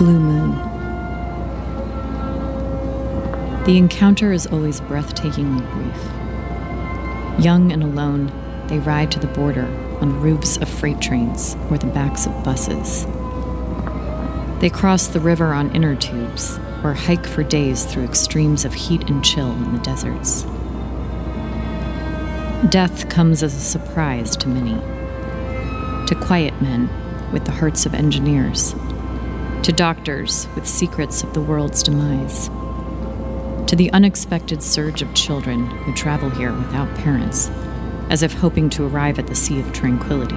Blue moon. The encounter is always breathtakingly brief. Young and alone, they ride to the border on roofs of freight trains or the backs of buses. They cross the river on inner tubes or hike for days through extremes of heat and chill in the deserts. Death comes as a surprise to many. To quiet men with the hearts of engineers. To doctors with secrets of the world's demise. To the unexpected surge of children who travel here without parents, as if hoping to arrive at the Sea of Tranquility.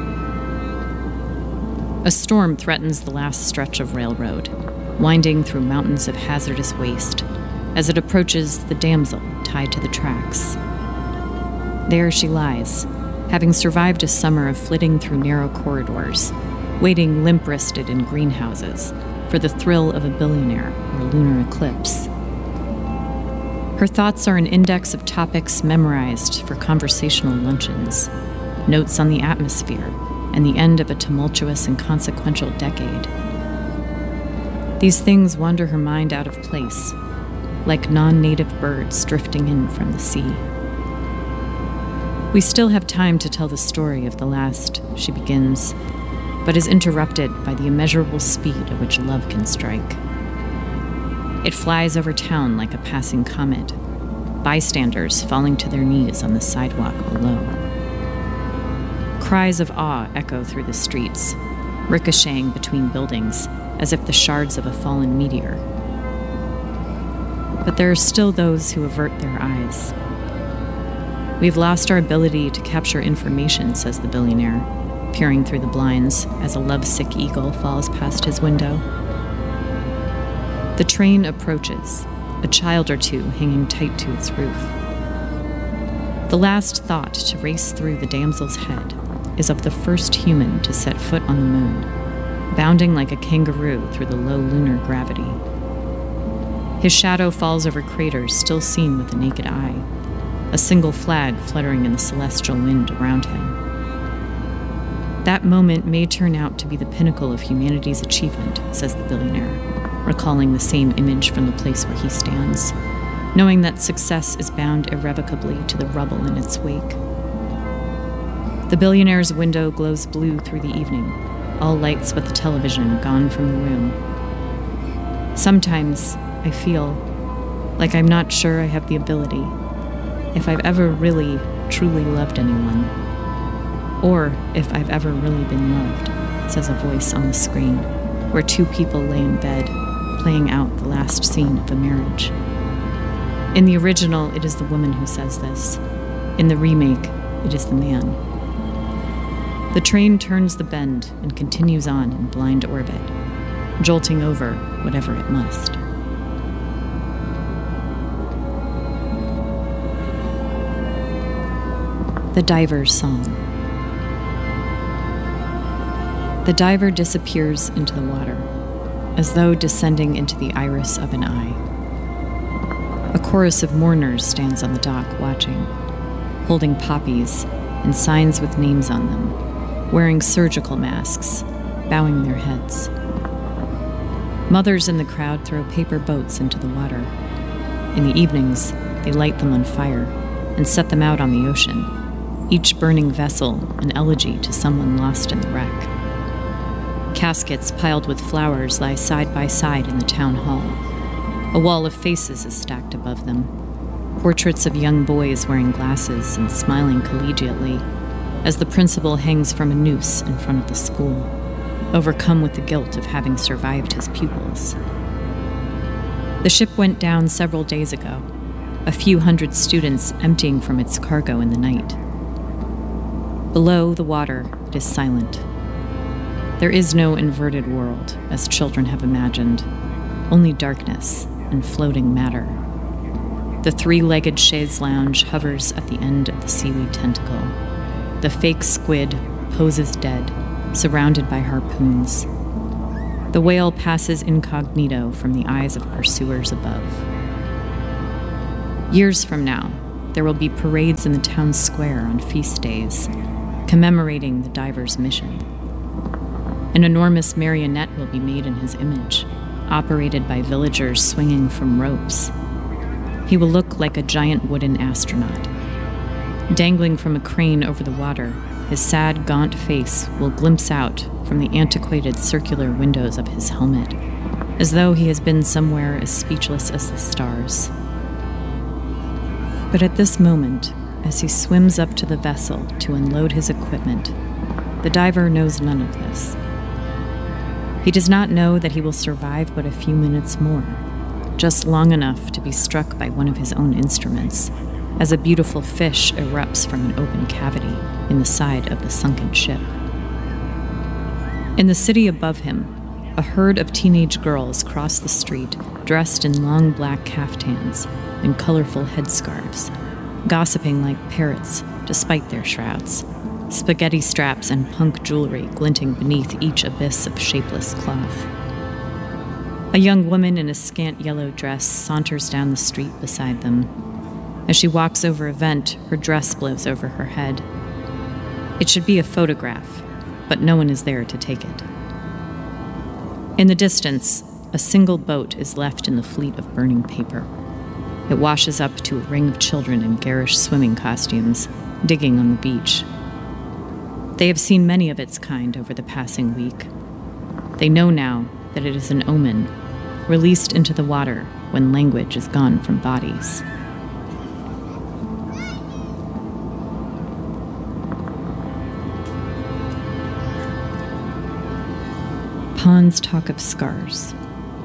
A storm threatens the last stretch of railroad, winding through mountains of hazardous waste as it approaches the damsel tied to the tracks. There she lies, having survived a summer of flitting through narrow corridors, waiting limp-wristed in greenhouses for the thrill of a billionaire or lunar eclipse. Her thoughts are an index of topics memorized for conversational luncheons, notes on the atmosphere, and the end of a tumultuous and consequential decade. These things wander her mind out of place, like non-native birds drifting in from the sea. We still have time to tell the story of the last, she begins, but is interrupted by the immeasurable speed at which love can strike. It flies over town like a passing comet, bystanders falling to their knees on the sidewalk below. Cries of awe echo through the streets, ricocheting between buildings as if the shards of a fallen meteor. But there are still those who avert their eyes. We've lost our ability to capture information, says the billionaire, peering through the blinds as a lovesick eagle falls past his window. The train approaches, a child or two hanging tight to its roof. The last thought to race through the damsel's head is of the first human to set foot on the moon, bounding like a kangaroo through the low lunar gravity. His shadow falls over craters still seen with the naked eye, a single flag fluttering in the celestial wind around him. That moment may turn out to be the pinnacle of humanity's achievement, says the billionaire, recalling the same image from the place where he stands, knowing that success is bound irrevocably to the rubble in its wake. The billionaire's window glows blue through the evening, all lights but the television gone from the room. Sometimes I feel like I'm not sure I have the ability, if I've ever really, truly loved anyone, or if I've ever really been loved, says a voice on the screen, where two people lay in bed, playing out the last scene of a marriage. In the original, it is the woman who says this. In the remake, it is the man. The train turns the bend and continues on in blind orbit, jolting over whatever it must. The Diver's Song. The diver disappears into the water, as though descending into the iris of an eye. A chorus of mourners stands on the dock watching, holding poppies and signs with names on them, wearing surgical masks, bowing their heads. Mothers in the crowd throw paper boats into the water. In the evenings, they light them on fire and set them out on the ocean, each burning vessel an elegy to someone lost in the wreck. Caskets piled with flowers lie side by side in the town hall. A wall of faces is stacked above them, portraits of young boys wearing glasses and smiling collegiately, as the principal hangs from a noose in front of the school, overcome with the guilt of having survived his pupils. The ship went down several days ago, a few hundred students emptying from its cargo in the night. Below the water, it is silent. There is no inverted world, as children have imagined, only darkness and floating matter. The three-legged chaise lounge hovers at the end of the seaweed tentacle. The fake squid poses dead, surrounded by harpoons. The whale passes incognito from the eyes of pursuers above. Years from now, there will be parades in the town square on feast days, commemorating the diver's mission. An enormous marionette will be made in his image, operated by villagers swinging from ropes. He will look like a giant wooden astronaut. Dangling from a crane over the water, his sad, gaunt face will glimpse out from the antiquated circular windows of his helmet, as though he has been somewhere as speechless as the stars. But at this moment, as he swims up to the vessel to unload his equipment, the diver knows none of this. He does not know that he will survive but a few minutes more, just long enough to be struck by one of his own instruments, as a beautiful fish erupts from an open cavity in the side of the sunken ship. In the city above him, a herd of teenage girls cross the street, dressed in long black caftans and colorful headscarves, gossiping like parrots despite their shrouds, spaghetti straps and punk jewelry glinting beneath each abyss of shapeless cloth. A young woman in a scant yellow dress saunters down the street beside them. As she walks over a vent, her dress blows over her head. It should be a photograph, but no one is there to take it. In the distance, a single boat is left in the fleet of burning paper. It washes up to a ring of children in garish swimming costumes, digging on the beach. They have seen many of its kind over the passing week. They know now that it is an omen, released into the water when language is gone from bodies. Pawns talk of scars.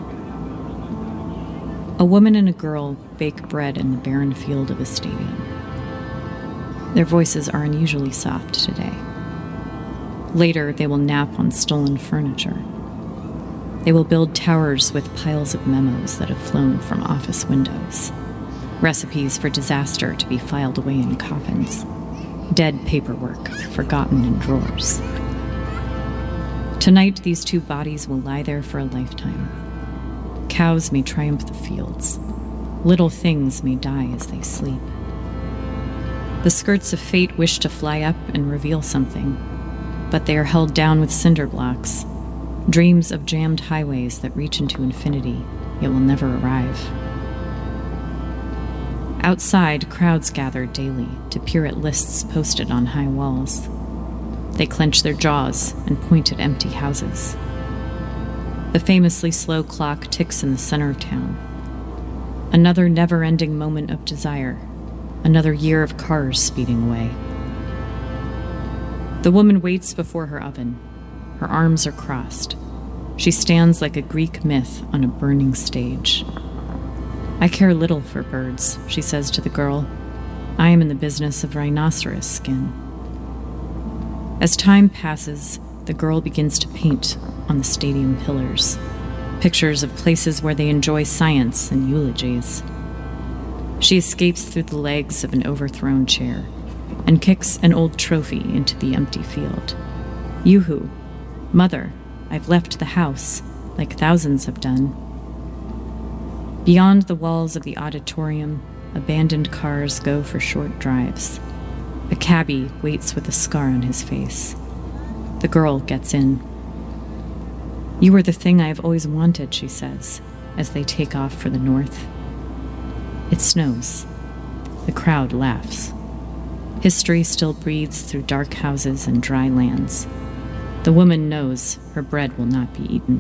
A woman and a girl bake bread in the barren field of a stadium. Their voices are unusually soft today. Later, they will nap on stolen furniture. They will build towers with piles of memos that have flown from office windows. Recipes for disaster to be filed away in coffins. Dead paperwork forgotten in drawers. Tonight, these two bodies will lie there for a lifetime. Cows may triumph the fields. Little things may die as they sleep. The skirts of fate wish to fly up and reveal something, but they are held down with cinder blocks, dreams of jammed highways that reach into infinity, yet will never arrive. Outside, crowds gather daily to peer at lists posted on high walls. They clench their jaws and point at empty houses. The famously slow clock ticks in the center of town. Another never-ending moment of desire, another year of cars speeding away. The woman waits before her oven. Her arms are crossed. She stands like a Greek myth on a burning stage. "I care little for birds," she says to the girl. "I am in the business of rhinoceros skin." As time passes, the girl begins to paint on the stadium pillars, pictures of places where they enjoy science and eulogies. She escapes through the legs of an overthrown chair and kicks an old trophy into the empty field. "Yoo-hoo, Mother, I've left the house, like thousands have done." Beyond the walls of the auditorium, abandoned cars go for short drives. A cabbie waits with a scar on his face. The girl gets in. "You are the thing I have always wanted," she says, as they take off for the north. It snows. The crowd laughs. History still breathes through dark houses and dry lands. The woman knows her bread will not be eaten.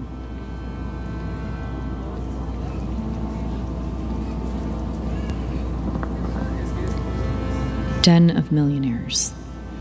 Den of millionaires.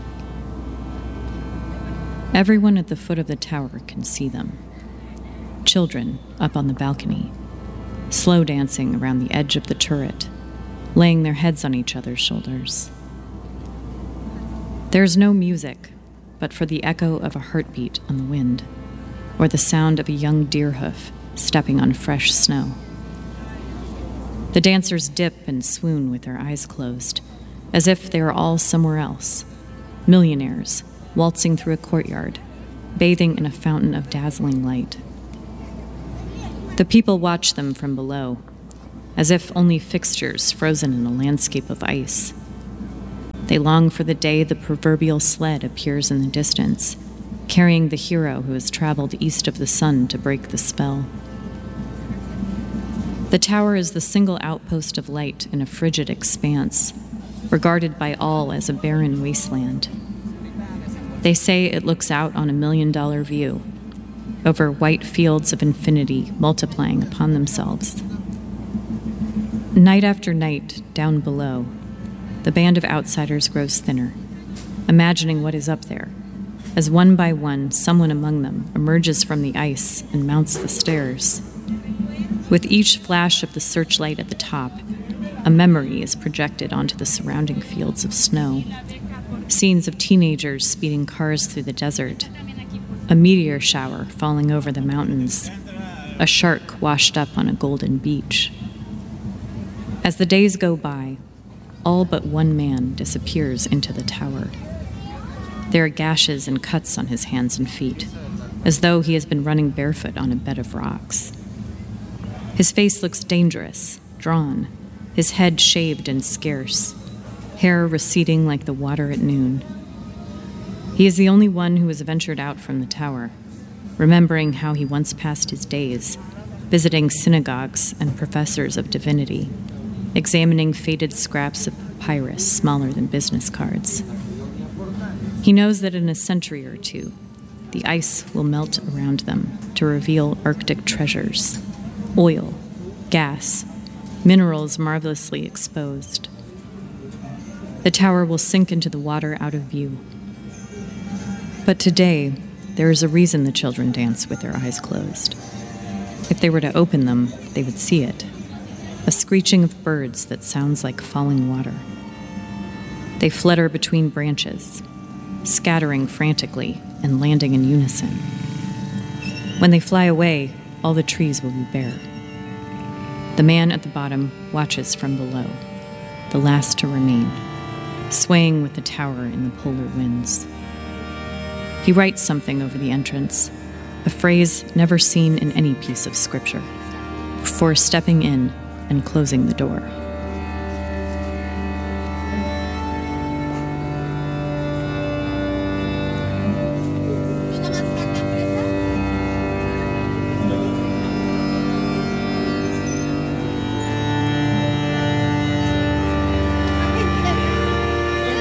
Everyone at the foot of the tower can see them. Children up on the balcony, slow dancing around the edge of the turret, laying their heads on each other's shoulders. There is no music, but for the echo of a heartbeat on the wind, or the sound of a young deer hoof stepping on fresh snow. The dancers dip and swoon with their eyes closed, as if they are all somewhere else, millionaires waltzing through a courtyard, bathing in a fountain of dazzling light. The people watch them from below, as if only fixtures frozen in a landscape of ice. They long for the day the proverbial sled appears in the distance, carrying the hero who has traveled east of the sun to break the spell. The tower is the single outpost of light in a frigid expanse, regarded by all as a barren wasteland. They say it looks out on $1 million view, over white fields of infinity multiplying upon themselves. Night after night, down below, the band of outsiders grows thinner, imagining what is up there, as one by one, someone among them emerges from the ice and mounts the stairs. With each flash of the searchlight at the top, a memory is projected onto the surrounding fields of snow. Scenes of teenagers speeding cars through the desert, a meteor shower falling over the mountains, a shark washed up on a golden beach. As the days go by, all but one man disappears into the tower. There are gashes and cuts on his hands and feet, as though he has been running barefoot on a bed of rocks. His face looks dangerous, drawn, his head shaved and scarce, hair receding like the water at noon. He is the only one who has ventured out from the tower, remembering how he once passed his days, visiting synagogues and professors of divinity, examining faded scraps of papyrus smaller than business cards. He knows that in a century or two, the ice will melt around them to reveal Arctic treasures, oil, gas, minerals marvelously exposed. The tower will sink into the water out of view. But today, there is a reason the children dance with their eyes closed. If they were to open them, they would see it. A screeching of birds that sounds like falling water. They flutter between branches, scattering frantically and landing in unison. When they fly away, all the trees will be bare. The man at the bottom watches from below, the last to remain, swaying with the tower in the polar winds. He writes something over the entrance, a phrase never seen in any piece of scripture, before stepping in and closing the door.